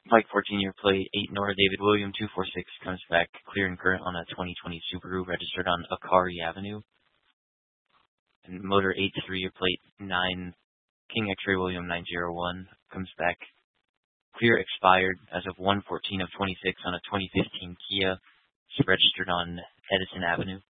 Mike 14 year plate 8 Nora David William 246 comes back clear and current on a 2020 Subaru registered on Akari Avenue. And motor 83 year plate 9 King X-Ray William 901 comes back clear expired as of 1/14 of 26 on a 2015 Kia registered on Edison Avenue.